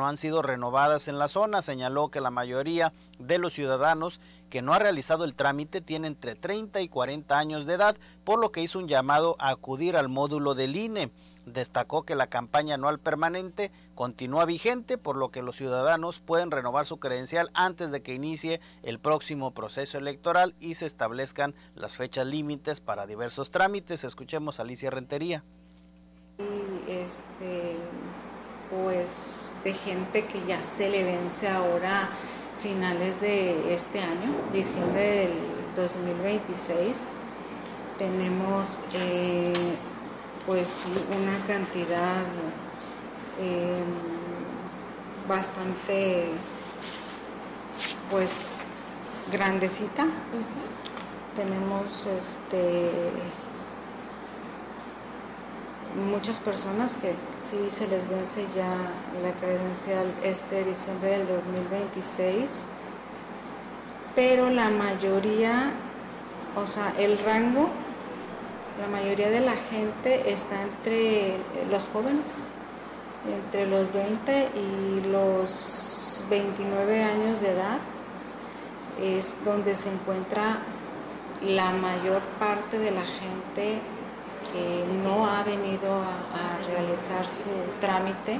no han sido renovadas en la zona. Señaló que la mayoría de los ciudadanos que no ha realizado el trámite tiene entre 30 y 40 años de edad, por lo que hizo un llamado a acudir al módulo del INE. Destacó que la campaña anual permanente continúa vigente, por lo que los ciudadanos pueden renovar su credencial antes de que inicie el próximo proceso electoral y se establezcan las fechas límites para diversos trámites. Escuchemos a Alicia Rentería. Pues de gente que ya se le vence ahora finales de este año, diciembre del 2026, tenemos pues sí, una cantidad bastante pues grandecita. Tenemos muchas personas que sí se les vence ya la credencial diciembre del 2026, pero la mayoría, o sea, el rango, la mayoría de la gente está entre los jóvenes, entre los 20 y los 29 años de edad, es donde se encuentra la mayor parte de la gente que no ha venido a realizar su trámite.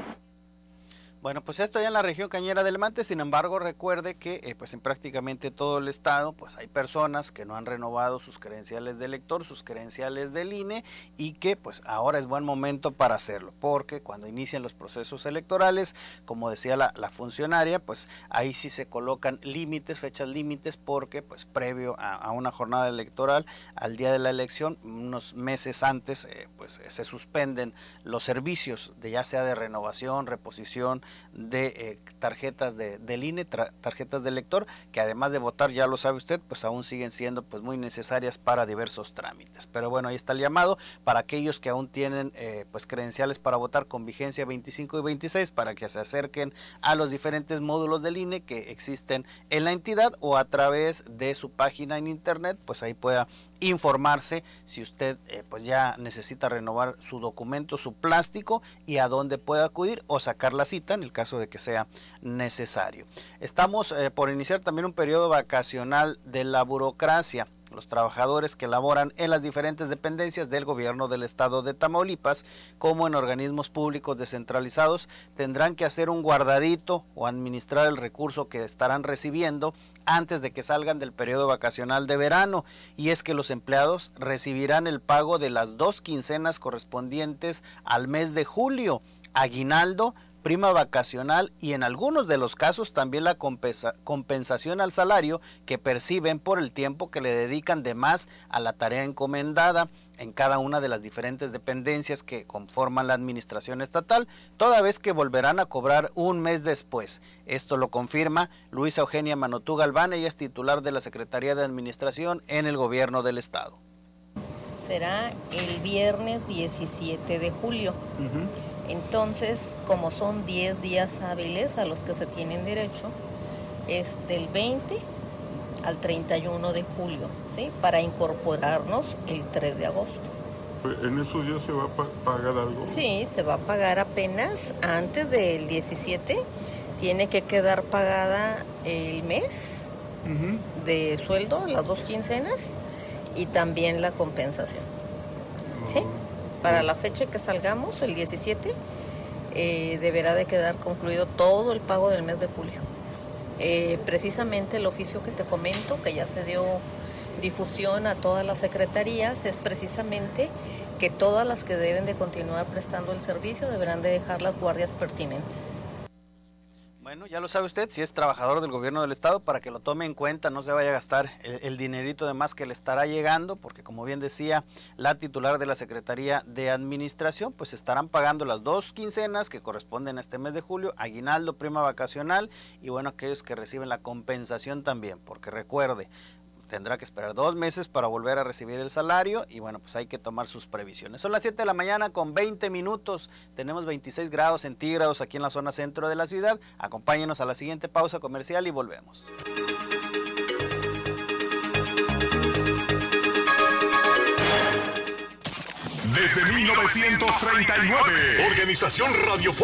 Bueno, pues esto ya en la región Cañera del Mante. Sin embargo, recuerde que pues en prácticamente todo el estado pues hay personas que no han renovado sus credenciales de elector, sus credenciales del INE, y que pues ahora es buen momento para hacerlo, porque cuando inician los procesos electorales, como decía la funcionaria, pues ahí sí se colocan límites, fechas límites, porque pues previo a una jornada electoral, al día de la elección, unos meses antes, pues se suspenden los servicios de ya sea de renovación, reposición de tarjetas del INE, tarjetas de elector, que además de votar, ya lo sabe usted, pues aún siguen siendo pues muy necesarias para diversos trámites. Pero bueno, ahí está el llamado para aquellos que aún tienen pues credenciales para votar con vigencia 25 y 26, para que se acerquen a los diferentes módulos del INE que existen en la entidad, o a través de su página en internet, pues ahí pueda informarse si usted pues ya necesita renovar su documento, su plástico, y a dónde puede acudir o sacar la cita en el caso de que sea necesario. Estamos por iniciar también un periodo vacacional de la burocracia. Los trabajadores que laboran en las diferentes dependencias del gobierno del estado de Tamaulipas, como en organismos públicos descentralizados, tendrán que hacer un guardadito o administrar el recurso que estarán recibiendo antes de que salgan del periodo vacacional de verano. Y es que los empleados recibirán el pago de las 2 quincenas correspondientes al mes de julio, aguinaldo, prima vacacional y en algunos de los casos también la compensación al salario que perciben por el tiempo que le dedican de más a la tarea encomendada en cada una de las diferentes dependencias que conforman la administración estatal, toda vez que volverán a cobrar un mes después. Esto lo confirma Luisa Eugenia Manotú Galván, ella es titular de la Secretaría de Administración en el gobierno del estado. Será el viernes 17 de julio. Entonces, como son 10 días hábiles a los que se tienen derecho, es del 20 al 31 de julio, ¿sí? Para incorporarnos el 3 de agosto. ¿En esos días se va a pagar algo? Sí, se va a pagar apenas antes del 17. Tiene que quedar pagada el mes de sueldo, las 2 quincenas, y también la compensación. ¿Sí? Para la fecha que salgamos, el 17, deberá de quedar concluido todo el pago del mes de julio. Precisamente el oficio que te comento, que ya se dio difusión a todas las secretarías, es precisamente que todas las que deben de continuar prestando el servicio deberán de dejar las guardias pertinentes. Bueno, ya lo sabe usted, si es trabajador del gobierno del estado, para que lo tome en cuenta, no se vaya a gastar el dinerito de más que le estará llegando, porque como bien decía la titular de la Secretaría de Administración, pues estarán pagando las 2 quincenas que corresponden a este mes de julio, aguinaldo, prima vacacional, y bueno, aquellos que reciben la compensación también, porque recuerde, tendrá que esperar 2 meses para volver a recibir el salario, y bueno, pues hay que tomar sus previsiones. Son las 7 de la mañana con 20 minutos, tenemos 26 grados centígrados aquí en la zona centro de la ciudad. Acompáñenos a la siguiente pausa comercial y volvemos. Desde 1939, Organización Radiofónica